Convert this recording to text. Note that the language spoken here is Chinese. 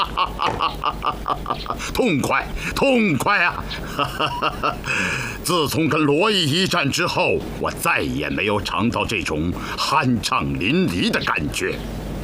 痛快，痛快啊！自从跟罗毅一战之后，我再也没有尝到这种酣畅淋漓的感觉。